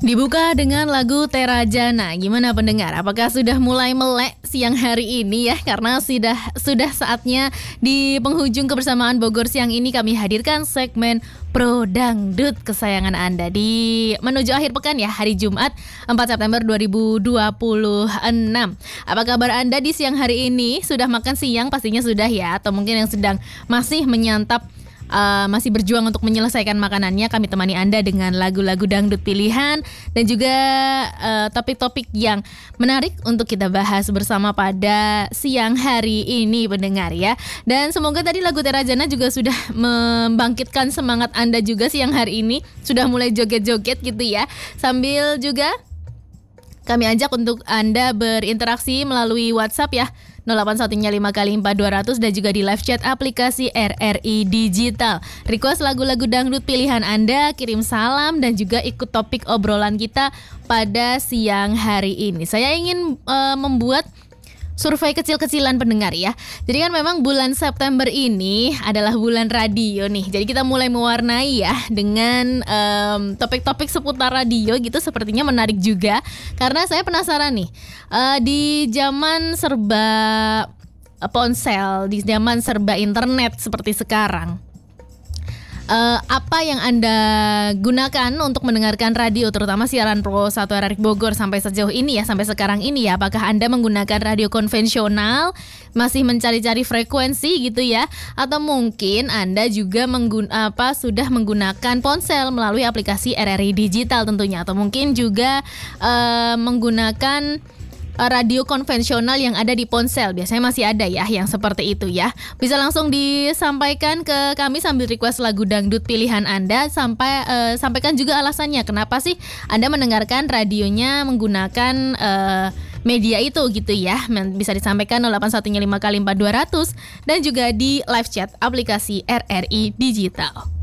Dibuka dengan lagu Terajana. Gimana pendengar? Apakah sudah mulai melek siang hari ini ya? Karena sudah saatnya di penghujung kebersamaan Bogor siang ini kami hadirkan segmen Pro Dangdut kesayangan Anda di menuju akhir pekan ya, hari Jumat 4 September 2026. Apa kabar Anda di siang hari ini? Sudah makan siang pastinya sudah ya, atau mungkin yang sedang masih menyantap, masih berjuang untuk menyelesaikan makanannya. Kami temani Anda dengan lagu-lagu dangdut pilihan dan juga topik-topik yang menarik untuk kita bahas bersama pada siang hari ini pendengar ya. Dan semoga tadi lagu Terajana juga sudah membangkitkan semangat Anda juga siang hari ini. Sudah mulai joget-joget gitu ya. Sambil juga kami ajak untuk Anda berinteraksi melalui WhatsApp ya, 0815 kali 4 200 dan juga di live chat aplikasi RRI Digital. Request lagu-lagu dangdut pilihan Anda, kirim salam dan juga ikut topik obrolan kita pada siang hari ini. Saya ingin membuat survei kecil-kecilan pendengar ya. Jadi kan memang bulan September ini adalah bulan radio nih. Jadi kita mulai mewarnai ya dengan topik-topik seputar radio gitu. Sepertinya menarik juga. Karena saya penasaran nih, di zaman serba ponsel, di zaman serba internet seperti sekarang, apa yang Anda gunakan untuk mendengarkan radio, terutama siaran Pro 1 RRI Bogor sampai sejauh ini ya, sampai sekarang ini ya? Apakah Anda menggunakan radio konvensional, masih mencari-cari frekuensi gitu ya? Atau mungkin Anda juga sudah menggunakan ponsel melalui aplikasi RRI Digital tentunya? Atau mungkin juga menggunakan radio konvensional yang ada di ponsel. Biasanya masih ada ya yang seperti itu ya. Bisa langsung disampaikan ke kami sambil request lagu dangdut pilihan Anda. Sampaikan juga alasannya kenapa sih Anda mendengarkan radionya menggunakan media itu gitu ya. Bisa disampaikan 0815 kali 4 200 dan juga di live chat aplikasi RRI Digital.